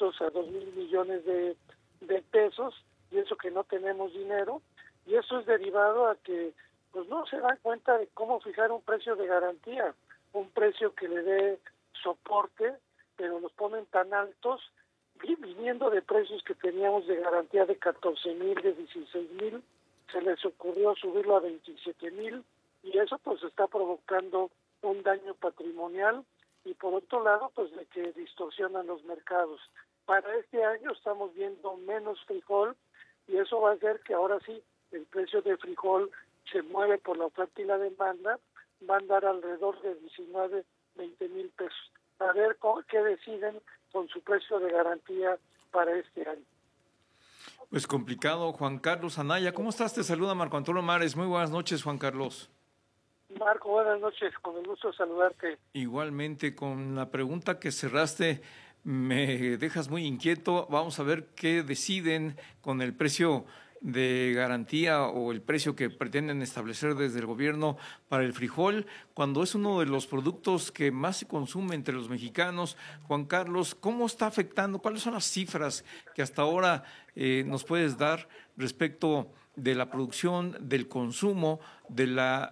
1.500 a 2.000 millones de pesos, y eso que no tenemos dinero, y eso es derivado a que pues no se dan cuenta de cómo fijar un precio de garantía, un precio que le dé soporte, pero los ponen tan altos, viniendo de precios que teníamos de garantía de 14,000, de 16,000, se les ocurrió subirlo a 27,000, y eso pues está provocando un daño patrimonial, y por otro lado pues de que distorsionan los mercados. Para este año estamos viendo menos frijol, y eso va a hacer que ahora sí el precio de frijol se mueve por la oferta y la demanda, va a andar alrededor de 19, 20 mil pesos. A ver qué deciden con su precio de garantía para este año. Pues complicado. Juan Carlos Anaya, ¿cómo estás? Te saluda Marco Antonio Mares. Muy buenas noches, Juan Carlos. Marco, buenas noches, con el gusto de saludarte. Igualmente, con la pregunta que cerraste, me dejas muy inquieto. Vamos a ver qué deciden con el precio de garantía o el precio que pretenden establecer desde el gobierno para el frijol, cuando es uno de los productos que más se consume entre los mexicanos. Juan Carlos, ¿cómo está afectando? ¿Cuáles son las cifras que hasta ahora nos puedes dar respecto de la producción, del consumo, de la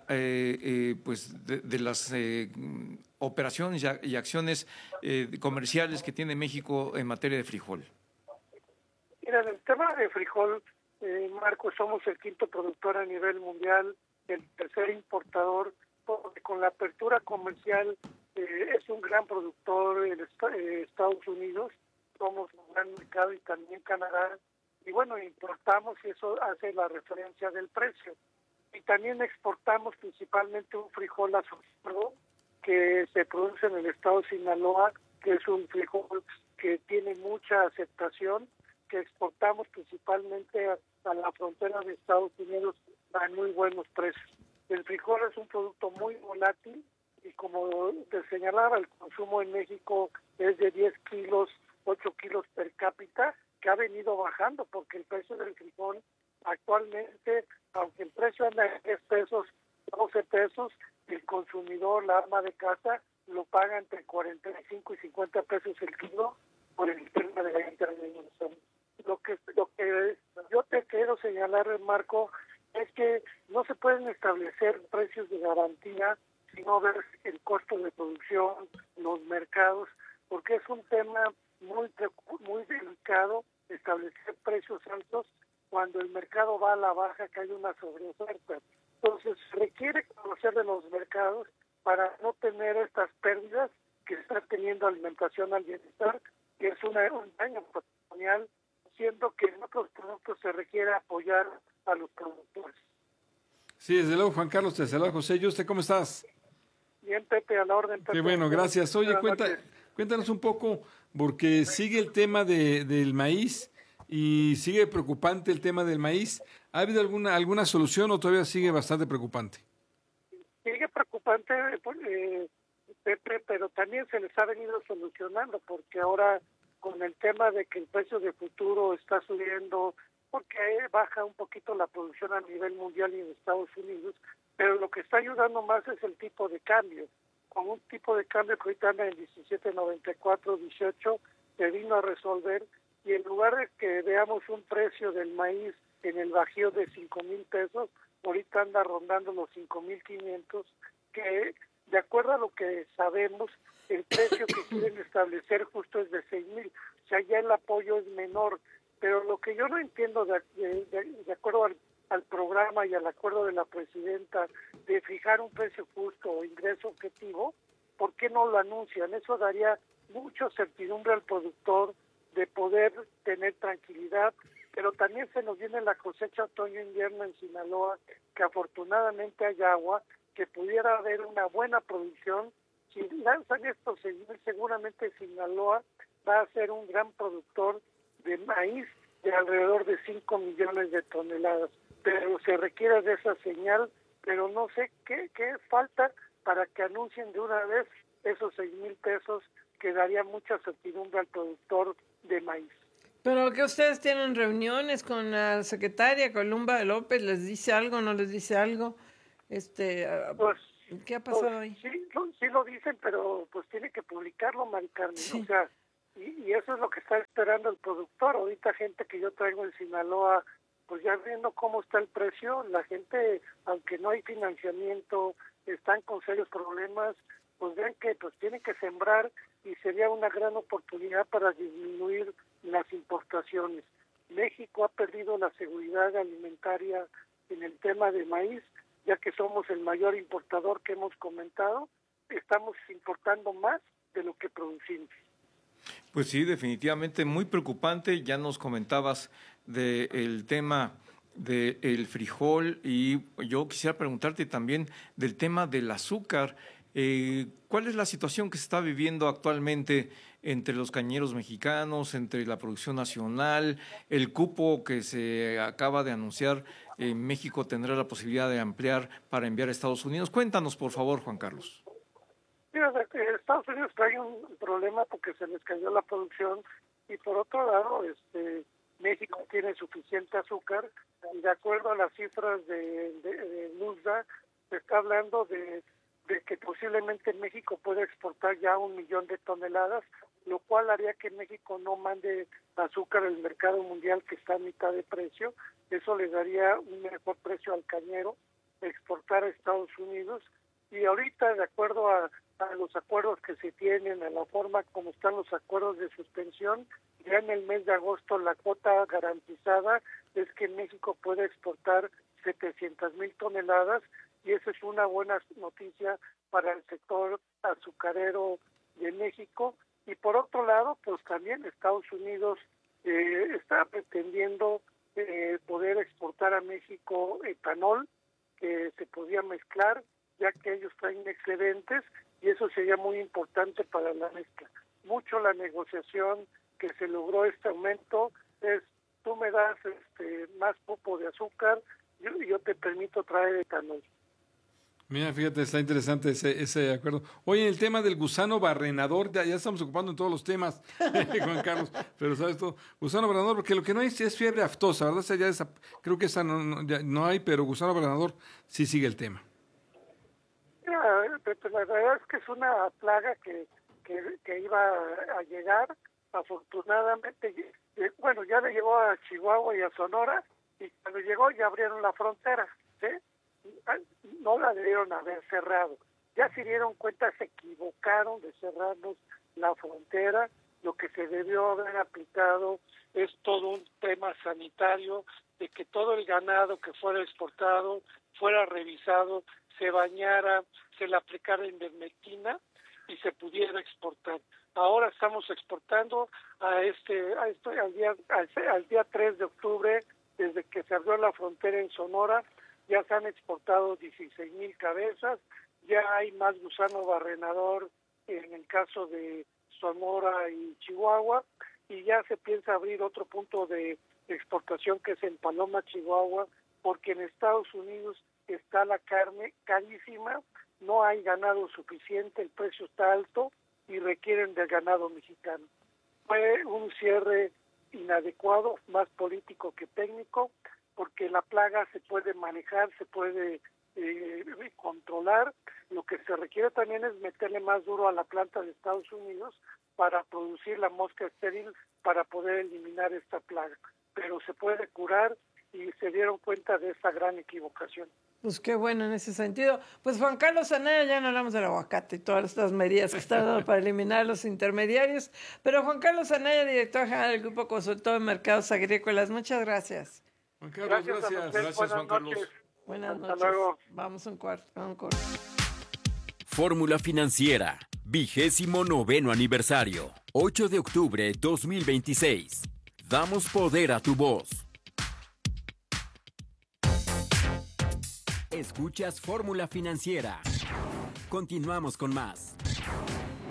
de las operaciones y acciones comerciales que tiene México en materia de frijol? Mira, en el tema de frijol, Marco, somos el quinto productor a nivel mundial, el tercer importador, porque con la apertura comercial es un gran productor en Estados Unidos, somos un gran mercado, y también Canadá, y bueno, importamos, y eso hace la referencia del precio. Y también exportamos principalmente un frijol azul que se produce en el estado de Sinaloa, que es un frijol que tiene mucha aceptación, que exportamos principalmente a la frontera de Estados Unidos a muy buenos precios. El frijol es un producto muy volátil, y como te señalaba, el consumo en México es de 10 kilos, 8 kilos per cápita, que ha venido bajando, porque el precio del frijol actualmente, aunque el precio anda en 10 pesos, 12 pesos, el consumidor, la ama de casa, lo paga entre 45 y 50 pesos el kilo por el tema de la intervención. Lo que yo te quiero señalar, Marco, es que no se pueden establecer precios de garantía si no ver el costo de producción, los mercados, porque es un tema muy delicado establecer precios altos cuando el mercado va a la baja, que hay una sobreoferta. Entonces requiere conocer de los mercados para no tener estas pérdidas que está teniendo Alimentación al Bienestar, que es un daño patrimonial, siendo que en otros productos se requiere apoyar a los productores. Sí, desde luego, Juan Carlos, te saluda José. ¿Y usted cómo estás? Bien, Pepe, a la orden. Pepe. Qué bueno, gracias. Oye, cuéntanos un poco, porque sigue el tema del maíz y sigue preocupante el tema del maíz. ¿Ha habido alguna solución o todavía sigue bastante preocupante? Sigue preocupante, Pepe, pero también se les ha venido solucionando, porque ahora con el tema de que el precio de futuro está subiendo, porque baja un poquito la producción a nivel mundial y en Estados Unidos, pero lo que está ayudando más es el tipo de cambio. Con un tipo de cambio que ahorita anda en 17.94, 18, se vino a resolver, y en lugar de que veamos un precio del maíz en el Bajío de 5,000 pesos, ahorita anda rondando los 5,500, que de acuerdo a lo que sabemos, el precio que quieren establecer justo es de 6,000, o sea, ya el apoyo es menor, pero lo que yo no entiendo de acuerdo al programa y al acuerdo de la presidenta de fijar un precio justo o ingreso objetivo, ¿por qué no lo anuncian? Eso daría mucha certidumbre al productor de poder tener tranquilidad, pero también se nos viene la cosecha otoño-invierno en Sinaloa, que afortunadamente hay agua, que pudiera haber una buena producción. Si lanzan estos 6,000, seguramente Sinaloa va a ser un gran productor de maíz de alrededor de 5 millones de toneladas, pero se requiere de esa señal, pero no sé qué falta para que anuncien de una vez esos 6,000 pesos, que daría mucha certidumbre al productor de maíz. Pero que ustedes tienen reuniones con la secretaria Columba López, ¿les dice algo, no les dice algo? Pues, ¿qué ha pasado ahí? Sí lo dicen, pero pues tiene que publicarlo, Mari Carmen. Sí. O sea, y eso es lo que está esperando el productor. Ahorita gente que yo traigo en Sinaloa, pues ya viendo cómo está el precio, la gente, aunque no hay financiamiento, están con serios problemas, pues ven que pues tienen que sembrar y sería una gran oportunidad para disminuir las importaciones. México ha perdido la seguridad alimentaria en el tema de maíz, ya que somos el mayor importador que hemos comentado, estamos importando más de lo que producimos. Pues sí, definitivamente muy preocupante. Ya nos comentabas del tema del frijol y yo quisiera preguntarte también del tema del azúcar. ¿Cuál es la situación que se está viviendo actualmente entre los cañeros mexicanos, entre la producción nacional, el cupo que se acaba de anunciar? México tendrá la posibilidad de ampliar para enviar a Estados Unidos. Cuéntanos, por favor, Juan Carlos. Mira, Estados Unidos trae un problema porque se les cayó la producción y por otro lado, México tiene suficiente azúcar y de acuerdo a las cifras de NUSDA, se está hablando de que posiblemente México pueda exportar ya 1 millón de toneladas, lo cual haría que México no mande azúcar al mercado mundial que está a mitad de precio. Eso le daría un mejor precio al cañero, exportar a Estados Unidos. Y ahorita, de acuerdo a los acuerdos que se tienen, a la forma como están los acuerdos de suspensión, ya en el mes de agosto la cuota garantizada es que México puede exportar 700,000 toneladas y eso es una buena noticia para el sector azucarero de México. Y por otro lado, pues también Estados Unidos está pretendiendo poder exportar a México etanol que se podía mezclar, ya que ellos traen excedentes y eso sería muy importante para la mezcla. Mucho la negociación que se logró este aumento es, tú me das más poco de azúcar y yo te permito traer etanol. Mira, fíjate, está interesante ese acuerdo. Oye, el tema del gusano barrenador, ya estamos ocupando en todos los temas, Juan Carlos, pero sabes todo, gusano barrenador, porque lo que no hay es fiebre aftosa, ¿verdad? Creo que esa no hay, pero gusano barrenador sí sigue el tema. Mira, Pepe, la verdad es que es una plaga que iba a llegar, afortunadamente, bueno, ya le llegó a Chihuahua y a Sonora, y cuando llegó ya abrieron la frontera, ¿sí? No la debieron haber cerrado. Ya se dieron cuenta, se equivocaron de cerrarnos la frontera. Lo que se debió haber aplicado es todo un tema sanitario, de que todo el ganado que fuera exportado fuera revisado, se bañara, se le aplicara ivermectina y se pudiera exportar. Ahora estamos exportando al día 3 de octubre, desde que se abrió la frontera en Sonora, ya se han exportado 16,000 cabezas, ya hay más gusano barrenador en el caso de Sonora y Chihuahua, y ya se piensa abrir otro punto de exportación que es en Paloma, Chihuahua, porque en Estados Unidos está la carne carísima, no hay ganado suficiente, el precio está alto y requieren del ganado mexicano. Fue un cierre inadecuado, más político que técnico, porque la plaga se puede manejar, se puede controlar. Lo que se requiere también es meterle más duro a la planta de Estados Unidos para producir la mosca estéril para poder eliminar esta plaga. Pero se puede curar y se dieron cuenta de esta gran equivocación. Pues qué bueno en ese sentido. Pues Juan Carlos Anaya, ya no hablamos del aguacate y todas estas medidas que están dando para eliminar los intermediarios, pero Juan Carlos Anaya, director general del Grupo Consultor de Mercados Agrícolas, muchas gracias. Juan Carlos, gracias. Gracias, Juan Carlos. Buenas noches. Hasta luego. Vamos a un corte. Fórmula Financiera, 29º aniversario, 8 de octubre 2026. Damos poder a tu voz. Escuchas Fórmula Financiera. Continuamos con más.